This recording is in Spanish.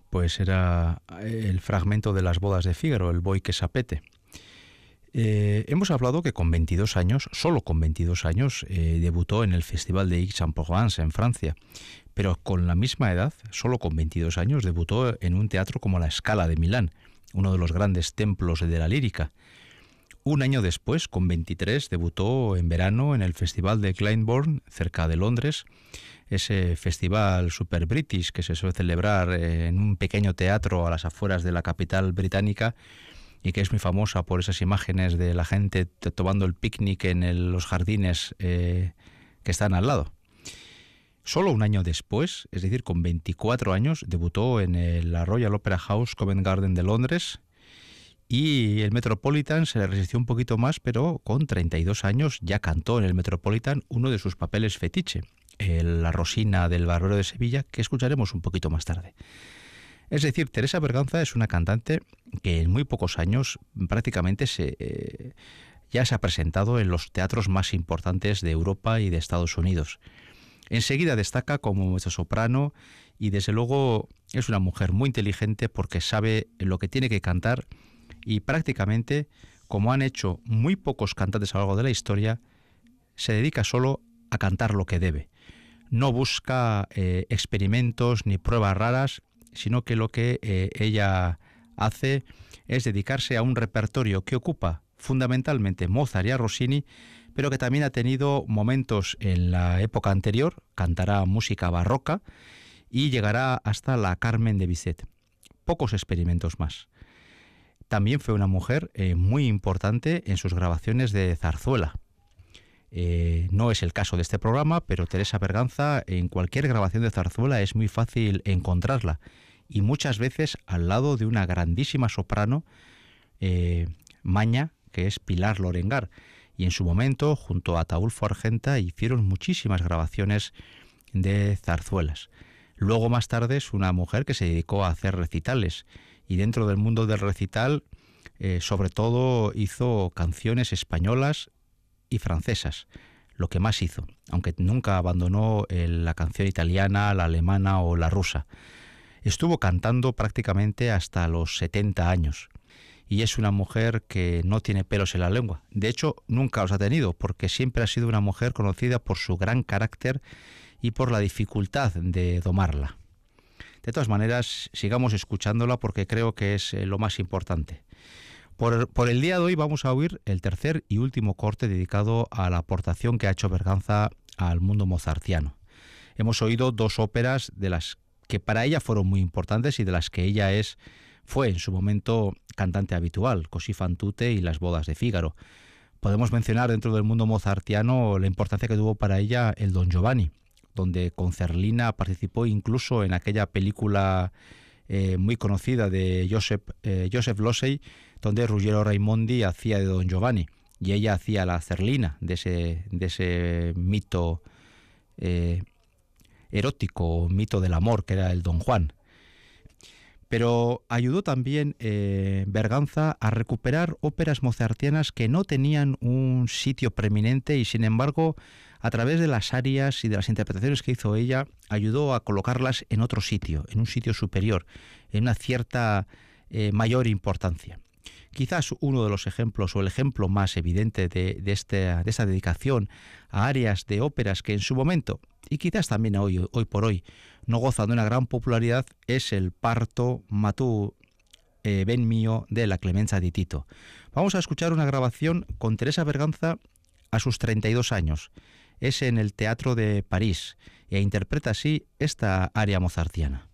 Pues era el fragmento de las bodas de Fígaro, el Boy que sapete. Hemos hablado que con 22 años, solo con 22 años, debutó en el Festival de Aix-en-Provence, en Francia. Pero con la misma edad, solo con 22 años, debutó en un teatro como la Scala de Milán, uno de los grandes templos de la lírica. Un año después, con 23, debutó en verano en el Festival de Glyndebourne, cerca de Londres, ese festival super british que se suele celebrar en un pequeño teatro a las afueras de la capital británica y que es muy famosa por esas imágenes de la gente tomando el picnic en los jardines que están al lado. Solo un año después, es decir, con 24 años, debutó en la Royal Opera House Covent Garden de Londres, y el Metropolitan se le resistió un poquito más, pero con 32 años ya cantó en el Metropolitan uno de sus papeles fetiche, la Rosina del Barbero de Sevilla, que escucharemos un poquito más tarde. Es decir, Teresa Berganza es una cantante que en muy pocos años prácticamente ya se ha presentado en los teatros más importantes de Europa y de Estados Unidos. Enseguida destaca como mezzosoprano y desde luego es una mujer muy inteligente porque sabe lo que tiene que cantar y prácticamente, como han hecho muy pocos cantantes a lo largo de la historia, se dedica solo a cantar lo que debe. No busca experimentos ni pruebas raras, sino que lo que ella hace es dedicarse a un repertorio que ocupa fundamentalmente Mozart y a Rossini, pero que también ha tenido momentos en la época anterior, cantará música barroca y llegará hasta la Carmen de Bizet. Pocos experimentos más. También fue una mujer muy importante en sus grabaciones de zarzuela. No es el caso de este programa, pero Teresa Berganza en cualquier grabación de zarzuela es muy fácil encontrarla y muchas veces al lado de una grandísima soprano, maña, que es Pilar Lorengar, y en su momento junto a Ataúlfo Argenta hicieron muchísimas grabaciones de zarzuelas. Luego más tarde es una mujer que se dedicó a hacer recitales y dentro del mundo del recital sobre todo hizo canciones españolas y francesas, lo que más hizo, aunque nunca abandonó la canción italiana, la alemana o la rusa. Estuvo cantando prácticamente hasta los 70 años y es una mujer que no tiene pelos en la lengua. De hecho, nunca los ha tenido porque siempre ha sido una mujer conocida por su gran carácter y por la dificultad de domarla. De todas maneras, sigamos escuchándola porque creo que es lo más importante. Por el día de hoy vamos a oír el tercer y último corte dedicado a la aportación que ha hecho Berganza al mundo mozartiano. Hemos oído dos óperas de las que para ella fueron muy importantes y de las que ella fue en su momento cantante habitual, Così fan tutte y Las bodas de Fígaro. Podemos mencionar dentro del mundo mozartiano la importancia que tuvo para ella el Don Giovanni, donde con Zerlina participó incluso en aquella película muy conocida de Joseph Losey, donde Ruggiero Raimondi hacía de Don Giovanni y ella hacía la Zerlina de ese mito erótico, mito del amor que era el Don Juan. Pero ayudó también Berganza a recuperar óperas mozartianas que no tenían un sitio preeminente y sin embargo a través de las arias y de las interpretaciones que hizo ella ayudó a colocarlas en otro sitio, en un sitio superior, en una cierta mayor importancia. Quizás uno de los ejemplos o el ejemplo más evidente de esta dedicación a arias de óperas que en su momento y quizás también hoy por hoy no gozan de una gran popularidad es el Parto Matú ben mío de la Clemenza di Tito. Vamos a escuchar una grabación con Teresa Berganza a sus 32 años. Es en el Teatro de París e interpreta así esta aria mozartiana.